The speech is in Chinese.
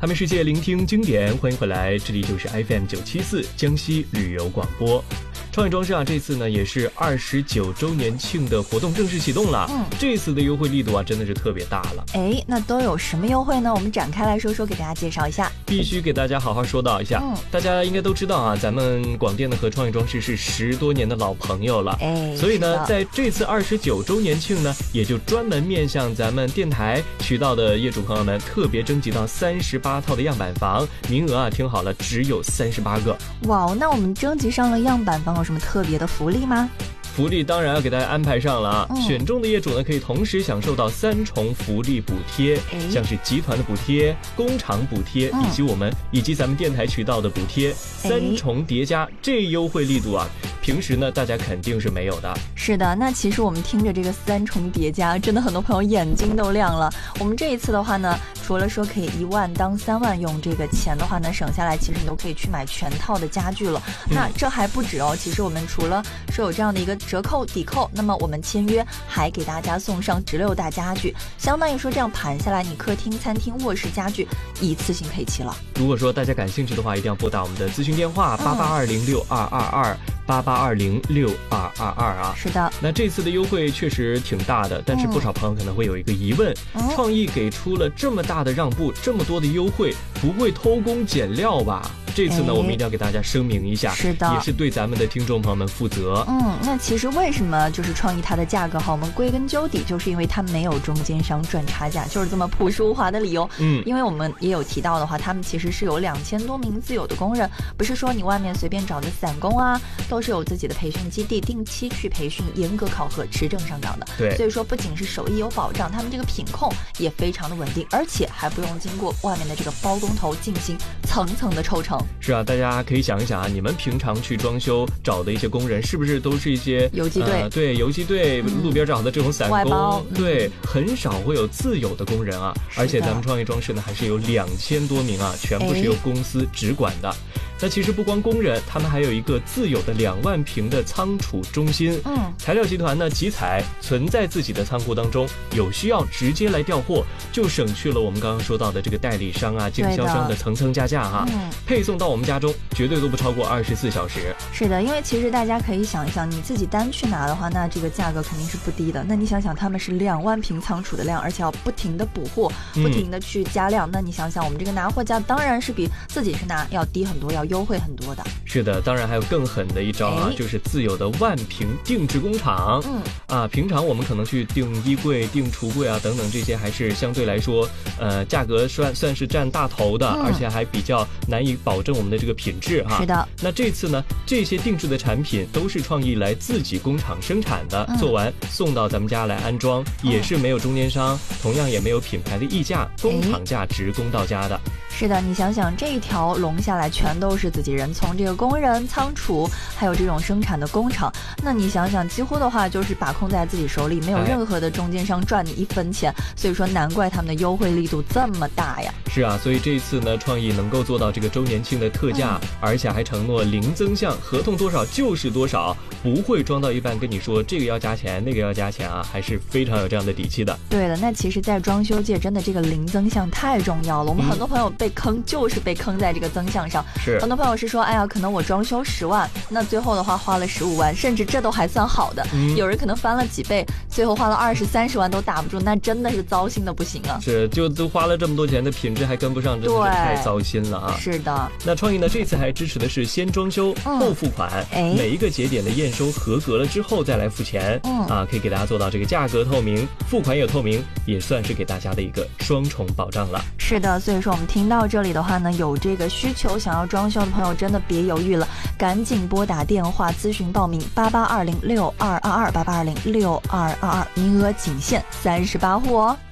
他们世界聆听经典，欢迎回来，这里就是 FM 974江西旅游广播。创意装饰这次呢也是29周年庆的活动正式启动了。这次的优惠力度真的是特别大了。 那都有什么优惠呢？我们展开来说说，给大家介绍一下。 必须给大家好好说道一下。大家应该都知道咱们广电呢和创意装饰是10多年的老朋友了。所以呢，在这次29周年庆呢，也就专门面向咱们电台渠道的业主朋友们，特别征集到38套的样板房，名额听好了，只有38个。 哇，那我们征集上了样板房有什么特别的福利吗？ 福利当然要给大家安排上了选中的业主呢，可以同时享受到3重福利补贴，像是集团的补贴、工厂补贴，以及咱们电台渠道的补贴，3重叠加，这优惠力度平时呢大家肯定是没有的。 是的，那其实我们听着这个3重叠加，真的很多朋友眼睛都亮了。我们这一次的话呢，除了说可以1万当3万用，这个钱的话呢省下来，其实你都可以去买全套的家具了。那这还不止哦，其实我们除了说有这样的一个折扣抵扣，那么我们签约还给大家送上16大家具，相当于说这样盘下来，你客厅、餐厅、卧室家具一次性配齐了。 如果说大家感兴趣的话，一定要拨打我们的咨询电话88206222。88206222 是的， 那这次的优惠确实挺大的，但是不少朋友可能会有一个疑问，创意给出了这么大的让步，这么多的优惠，不会偷工减料吧？这次呢，我们一定要给大家声明一下， 是的， 也是对咱们的听众朋友们负责。 那其实为什么就是创意它的价格好？我们归根究底就是因为它没有中间商赚差价，就是这么朴实无华的理由。因为我们也有提到的话，他们其实是有2000多名自有的工人，不是说你外面随便找的散工都是有自己的培训基地，定期去培训，严格考核，持证上岗的。 对， 所以说不仅是手艺有保障，他们这个品控也非常的稳定，而且还不用经过外面的这个包工头进行层层的抽成。 是大家可以想一想你们平常去装修找的一些工人，是不是都是一些游击队？ 对，游击队路边找的这种散工，对，很少会有自有的工人而且咱们创意装饰呢，还是有2000多名全部是由公司直管的。那其实不光工人，他们还有一个自有的2万平的仓储中心。材料集团呢，集采存在自己的仓库当中，有需要直接来调货，就省去了我们刚刚说到的这个代理商经销商的层层加价配送到我们家中绝对都不超过24小时。 是的，因为其实大家可以想一想，你自己单去拿的话，那这个价格肯定是不低的。那你想想，他们是2万平仓储的量，而且要不停的补货，不停的去加量。那你想想，我们这个拿货价当然是比自己去拿要低很多，要优惠很多的。 是的，当然还有更狠的一招就是自有的1万平定制工厂。平常我们可能去订衣柜、订橱柜等等，这些还是相对来说价格算是占大头的，而且还比较难以保证我们的这个品质是的。 那这次呢，这些定制的产品都是创意来自己工厂生产的，做完送到咱们家来安装，也是没有中间商，同样也没有品牌的溢价，工厂价直供到家的。 是的，你想想这一条龙下来全都是自己人，从这个工人、仓储，还有这种生产的工厂，那你想想几乎的话就是把控在自己手里，没有任何的中间商赚你1分钱，所以说难怪他们的优惠力度这么大呀。 是所以这一次呢，创意能够做到这个周年庆的特价，而且还承诺零增项，合同多少就是多少，不会装到一半跟你说这个要加钱那个要加钱还是非常有这样的底气的。 对的，那其实在装修界真的这个零增项太重要了，我们很多朋友被坑就是被坑在这个增项上。 是很多朋友是说，哎呀，可能我装修10万，那最后的话花了15万，甚至这都还算好的。有人可能翻了几倍，最后花了20、30万都打不住，那真的是糟心的不行是，就都花了这么多钱的品质还跟不上，真的是太糟心了是的。 那创意呢，这次还支持的是先装修后付款，每一个节点的验收合格了之后再来付钱。可以给大家做到这个价格透明，付款也透明，也算是给大家的一个双重保障了。 是的，所以说我们听到这里的话呢，有这个需求想要装修的朋友真的别犹豫了，赶紧拨打电话咨询报名8820622288206222，名额仅限38户